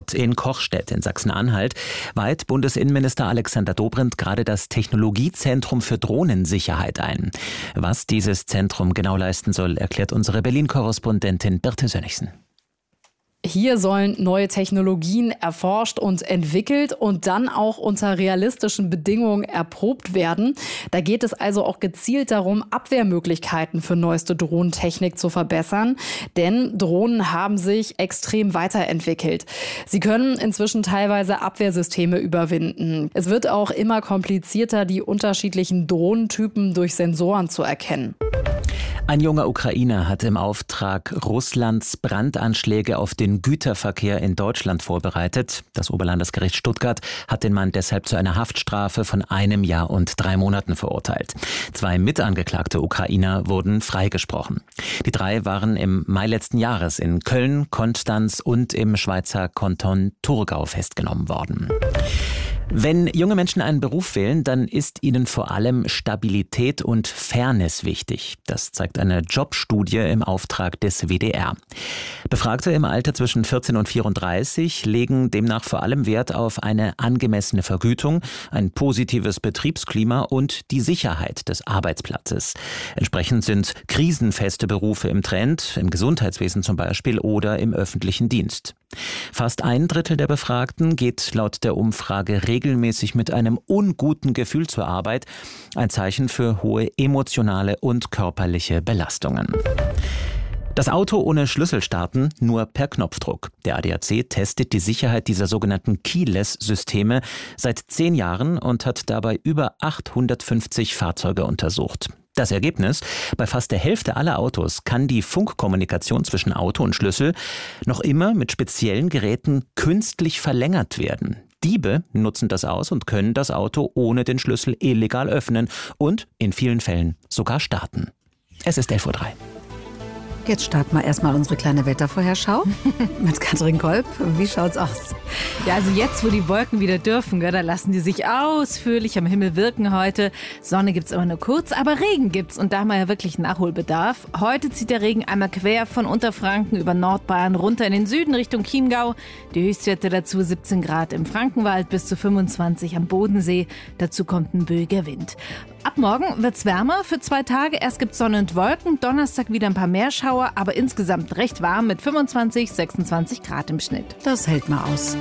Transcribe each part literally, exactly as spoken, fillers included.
Dort in Kochstedt in Sachsen-Anhalt weiht Bundesinnenminister Alexander Dobrindt gerade das Technologiezentrum für Drohnensicherheit ein. Was dieses Zentrum genau leisten soll, erklärt unsere Berlin-Korrespondentin Birte Sönnigsen. Hier sollen neue Technologien erforscht und entwickelt und dann auch unter realistischen Bedingungen erprobt werden. Da geht es also auch gezielt darum, Abwehrmöglichkeiten für neueste Drohnentechnik zu verbessern. Denn Drohnen haben sich extrem weiterentwickelt. Sie können inzwischen teilweise Abwehrsysteme überwinden. Es wird auch immer komplizierter, die unterschiedlichen Drohnentypen durch Sensoren zu erkennen. Ein junger Ukrainer hat im Auftrag Russlands Brandanschläge auf den Güterverkehr in Deutschland vorbereitet. Das Oberlandesgericht Stuttgart hat den Mann deshalb zu einer Haftstrafe von einem Jahr und drei Monaten verurteilt. Zwei mitangeklagte Ukrainer wurden freigesprochen. Die drei waren im Mai letzten Jahres in Köln, Konstanz und im Schweizer Kanton Thurgau festgenommen worden. Wenn junge Menschen einen Beruf wählen, dann ist ihnen vor allem Stabilität und Fairness wichtig. Das zeigt eine Jobstudie im Auftrag des W D R. Befragte im Alter zwischen vierzehn und vierunddreißig legen demnach vor allem Wert auf eine angemessene Vergütung, ein positives Betriebsklima und die Sicherheit des Arbeitsplatzes. Entsprechend sind krisenfeste Berufe im Trend, im Gesundheitswesen zum Beispiel oder im öffentlichen Dienst. Fast ein Drittel der Befragten geht laut der Umfrage regelmäßig mit einem unguten Gefühl zur Arbeit, ein Zeichen für hohe emotionale und körperliche Belastungen. Das Auto ohne Schlüssel starten, nur per Knopfdruck. Der A D A C testet die Sicherheit dieser sogenannten Keyless-Systeme seit zehn Jahren und hat dabei über achthundertfünfzig Fahrzeuge untersucht. Das Ergebnis: Bei fast der Hälfte aller Autos kann die Funkkommunikation zwischen Auto und Schlüssel noch immer mit speziellen Geräten künstlich verlängert werden. Diebe nutzen das aus und können das Auto ohne den Schlüssel illegal öffnen und in vielen Fällen sogar starten. Es ist elf Uhr drei. Jetzt starten wir erstmal unsere kleine Wettervorherschau mit Katrin Kolb. Wie schaut's aus? Ja, also jetzt, wo die Wolken wieder dürfen, da lassen die sich ausführlich am Himmel wirken heute. Sonne gibt's immer nur kurz, aber Regen gibt's und da haben wir ja wirklich Nachholbedarf. Heute zieht der Regen einmal quer von Unterfranken über Nordbayern runter in den Süden Richtung Chiemgau. Die Höchstwerte dazu siebzehn Grad im Frankenwald bis zu fünfundzwanzig am Bodensee. Dazu kommt ein böiger Wind. Ab morgen wird's wärmer für zwei Tage. Erst gibt's Sonne und Wolken, Donnerstag wieder ein paar Meerschauer, aber insgesamt recht warm mit fünfundzwanzig, sechsundzwanzig Grad im Schnitt. Das hält mal aus.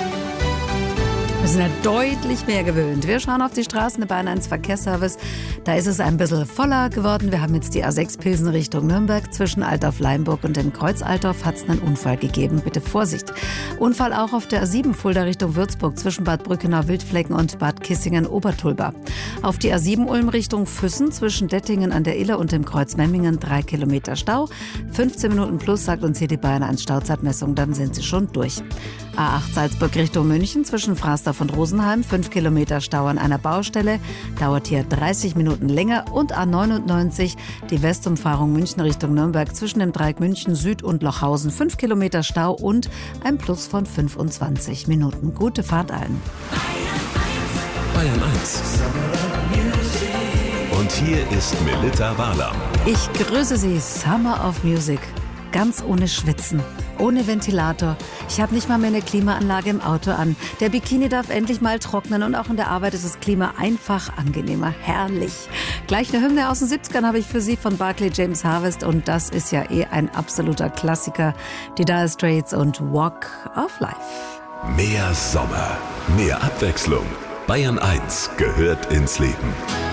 Wir sind ja deutlich mehr gewöhnt. Wir schauen auf die Straßen der Bayern eins Verkehrsservice. Da ist es ein bisschen voller geworden. Wir haben jetzt die A sechs Pilsen Richtung Nürnberg. Zwischen Altdorf-Leimburg und dem Kreuz Altdorf hat es einen Unfall gegeben. Bitte Vorsicht. Unfall auch auf der A sieben Fulda Richtung Würzburg zwischen Bad Brückenau-Wildflecken und Bad Kissingen-Obertulba. Auf die A sieben Ulm Richtung Füssen zwischen Dettingen an der Iller und dem Kreuz Memmingen drei Kilometer Stau. fünfzehn Minuten plus, sagt uns hier die Bayern eins Stauzeitmessung, dann sind sie schon durch. A acht Salzburg Richtung München zwischen Frasdorf und Rosenheim, fünf Kilometer Stau an einer Baustelle, dauert hier dreißig Minuten länger. Und A neunundneunzig, die Westumfahrung München Richtung Nürnberg zwischen dem Dreieck München Süd und Lochhausen, fünf Kilometer Stau und ein Plus von fünfundzwanzig Minuten. Gute Fahrt allen. Bayern eins. Und hier ist Melitta Walam. Ich grüße Sie, Summer of Music. Ganz ohne Schwitzen, ohne Ventilator. Ich habe nicht mal mehr eine Klimaanlage im Auto an. Der Bikini darf endlich mal trocknen und auch in der Arbeit ist das Klima einfach angenehmer. Herrlich. Gleich eine Hymne aus den siebzigern habe ich für Sie von Barclay James Harvest und das ist ja eh ein absoluter Klassiker. Die Dire Straits und Walk of Life. Mehr Sommer, mehr Abwechslung. Bayern eins gehört ins Leben.